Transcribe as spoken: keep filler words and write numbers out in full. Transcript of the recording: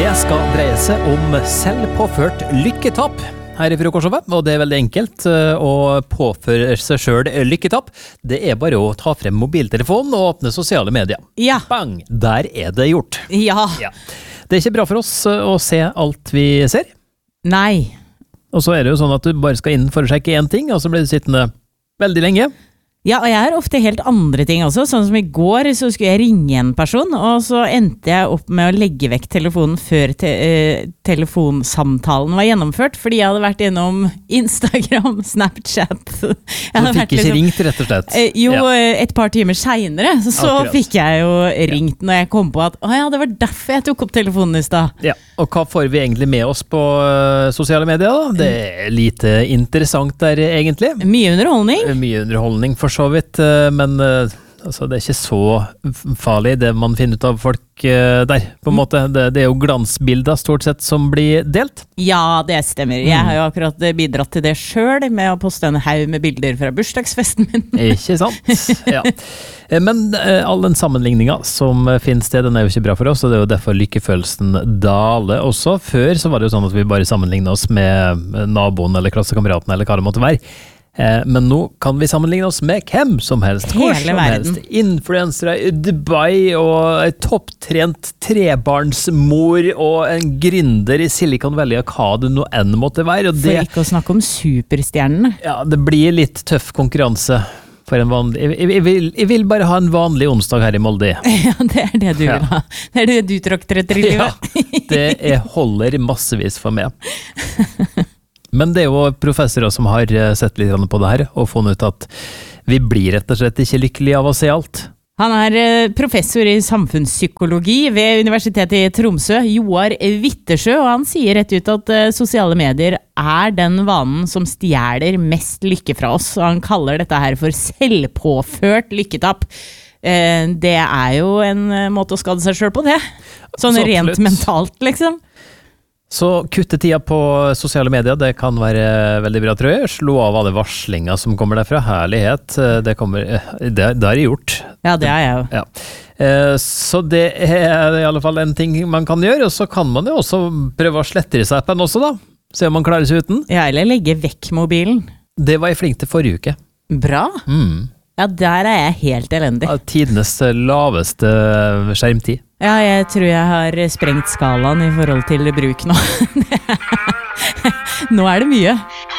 Det skal dreie seg om selvpåført lykketapp her i Frokoshowet, og det er veldig enkelt å påføre seg selv lykketapp. Det er bare å ta frem mobiltelefonen og åpne sosiale medier. Ja. Bang! Der er det gjort. Ja. Ja. Det er ikke bra for oss å se alt vi ser. Nei. Og så er det jo sånn at du bare skal inn for å sjekke én ting, og så blir du sittende veldig lenge. Ja, og jeg har ofte helt andre ting også, sånn som i går så skulle jeg ringe en person, og så endte jeg opp med å legge vekk telefonen før te eh, telefonsamtalen var gjennomført, fordi jeg hadde vært innom Instagram, Snapchat. Du fikk ikke liksom, ringt rett og slett? Eh, jo, ja. Et par timer senere, så Akkurat. fikk jeg jo ringt når jeg kom på at, å ja, det var derfor jeg tok opp telefonen i sted. Ja, og hva får vi egentlig med oss på uh, sosiale medier da? Det er lite interessant der egentlig. Mye underholdning. Mye underholdning for så vidt, men altså, det er ikke så farlig det man finner ut av folk der, på en måte. Det, det er jo glansbilder stort sett som blir delt. Ja, det stemmer. Jeg har jo akkurat bidratt til det selv med å poste en haug med bilder fra bursdagsfesten min. Ikke sant? Ja. Men all den sammenligningen som finnes det, den er jo ikke bra for oss, og det er jo derfor lykkefølelsen daler også. Før så var det jo sånn at vi bare sammenlignet oss med naboen eller klassekameraten eller hva det måtte være. Men nå kan vi sammenligne oss med hvem som helst. Hele som verden. Helst. Influensere i Dubai, og en topptrent trebarnsmor, og en gründer i Silicon Valley, og hva det nå enn måtte være. Og det, For ikke å snakke om superstjernene. Ja, det blir litt tøff konkurranse for en vanlig... Jeg, jeg, vil, jeg vil bare ha en vanlig onsdag her i Molde. Ja, det er det du ja. vil ha. Det er det du tråkter etter i livet. Ja, det er holder massevis for meg. Men det er jo professorer som har sett litt på det her, og funnet ut at vi blir rett og slett ikke lykkelige av å se alt. Han er professor i samfunnspsykologi ved Universitetet i Tromsø, Joar Vittersjø, og han sier rett ut at sosiale medier er den vanen som stjeler mest lykke fra oss, og han kaller dette her for selvpåført lykketapp. Det er jo en måte å skade seg selv på det. Sånn Så rent mentalt, liksom. Så kutte tida på sosiale medier, det kan være veldig bra, tror jeg. Slå av alle varslinger som kommer derfra. Herlighet, det, kommer, det, det er gjort. Ja, det er jeg jo. Ja. Så det er i alle fall en ting man kan gjøre, og så kan man jo også prøve å slette seg appen også da. Se om man klarer seg uten. Ja, eller legge vekk mobilen. Det var jeg flink til forrige uke. Bra. Mm. Ja, der er jeg helt elendig. Ja, tidenes laveste skjermtid. Ja, jeg tror jeg har sprengt skalaen i forhold til bruk nå. Nå er det mye.